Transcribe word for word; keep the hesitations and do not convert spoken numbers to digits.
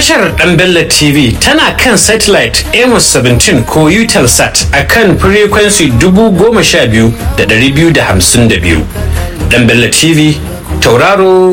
Tashar Ɗan Bello T V tana kan satellite Amos seventeen ko Eutelsat a kan frequency dubu goma sha biyu da ɗari biyu da hamsin da biyu. Ɗan Bello T V, tauraro